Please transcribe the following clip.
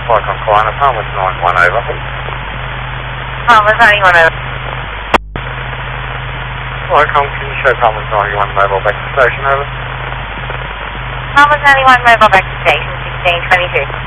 Park on Kiwanis, Palmer's 91 over. Palmer's 91 over. Alright, can you show Palmer's 91 mobile back to station, over? Palmer's 91 mobile back to station, 1622.